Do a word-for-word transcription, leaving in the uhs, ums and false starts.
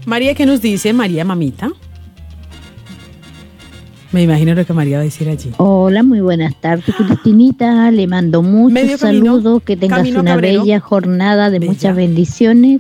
María, ¿qué nos dice? María, mamita. Me imagino lo que María va a decir allí. Hola, muy buenas tardes, Cristinita. Le mando muchos Medio camino, saludos. Que tengas camino a una Cabrero. bella jornada de Bella. muchas bendiciones.